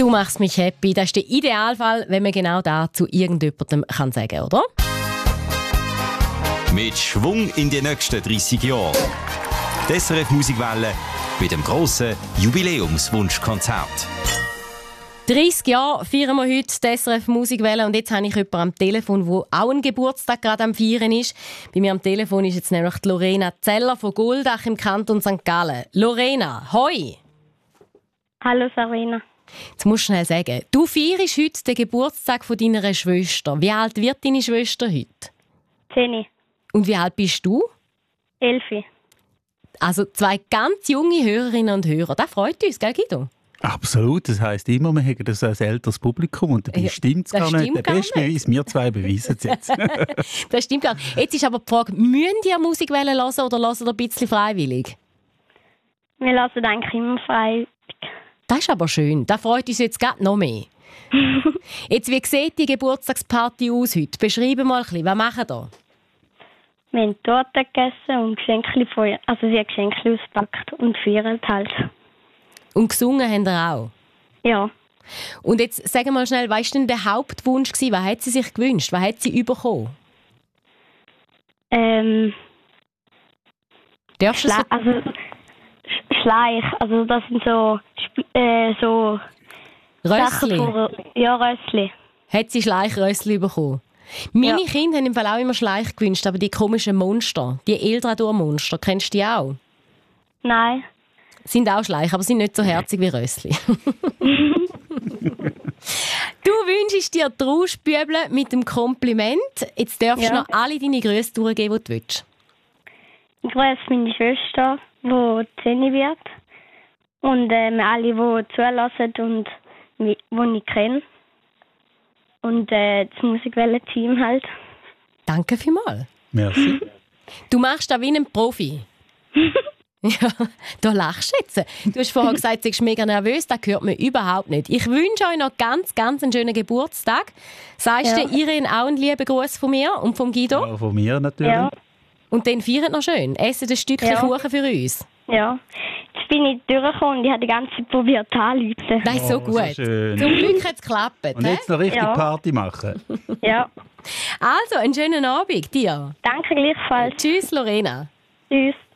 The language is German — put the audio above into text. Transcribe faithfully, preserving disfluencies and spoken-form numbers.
Du machst mich happy. Das ist der Idealfall, wenn man genau das zu irgendjemandem kann sagen, oder? Mit Schwung in die nächsten dreissig Jahre. Die S R F Musikwelle mit dem grossen Jubiläumswunschkonzert. dreissig Jahre feiern wir heute die S R F Musikwelle und jetzt habe ich jemanden am Telefon, der auch einen Geburtstag gerade am Feiern ist. Bei mir am Telefon ist jetzt nämlich die Lorena Zeller von Goldach im Kanton Sankt Gallen. Lorena, hoi! Hallo Sarina. Jetzt musst du schnell sagen, du feierst heute den Geburtstag von deiner Schwester. Wie alt wird deine Schwester heute? Zehni. Und wie alt bist du? Elfi. Also zwei ganz junge Hörerinnen und Hörer. Das freut uns, gell Guido? Absolut, das heisst immer, wir haben das als älteres Publikum und dabei Ja, stimmt es gar das nicht. stimmt Der gar beste Beweis, wir zwei beweisen es jetzt. Das stimmt gar nicht. Jetzt ist aber die Frage, müssen ihr Musikwelle hören oder hören ihr ein bisschen freiwillig? Wir lassen eigentlich immer frei. Das ist aber schön. Das freut uns jetzt gerade noch mehr. Jetzt, wie sieht die Geburtstagsparty aus heute? Beschreibe mal ein bisschen, was machen ihr? Wir haben Torte gegessen und Geschenke von, also sie haben Geschenke ausgepackt und feiern halt. Und gesungen haben ihr auch? Ja. Und jetzt sag mal schnell, was war denn der Hauptwunsch gewesen? Was hat sie sich gewünscht? Was hat sie bekommen? Ähm. Darfst du Schle so? also Sch- Schleich, also das sind so Sp äh, so Rössli? Sachen von, ja, Rössli. Hat sie Schleichrössli bekommen? Meine Ja. Kinder haben im Fall auch immer Schleich gewünscht, aber die komischen Monster, die Eldrador-Monster, kennst du die auch? Nein. Sind auch Schleich, aber sind nicht so herzig wie Rössli. Du wünschst dir die Rauschbüble mit dem Kompliment. Jetzt darfst du Ja. noch alle deine Grüße durchgeben, die du willst. Ich grüße meine Schwester, die zehn wird. Und ähm, alle, die zulassen und mi- die ich kenne. Und äh, das Musikwelle-Team halt. Danke vielmals. Merci. Du machst da wie ein Profi. Ja, da lachst du jetzt. Du hast vorher gesagt, du bist mega nervös. Das hört mir überhaupt nicht. Ich wünsche euch noch ganz, ganz einen schönen Geburtstag. Sagst Ja. du Irene auch einen lieben Gruß von mir und vom Guido? Auch von mir natürlich. Ja, Und dann feiert noch schön. Essen ein Stückchen Ja. Kuchen für uns. ja. Jetzt bin ich durchgekommen und ich habe die ganze Zeit probiert anzurufen. Das ist so Oh, so gut. schön. Zum Glück hat es geklappt. Und hä? jetzt noch richtig Ja. Party machen. Ja. Also, einen schönen Abend dir. Danke gleichfalls. Tschüss, Lorena. Tschüss.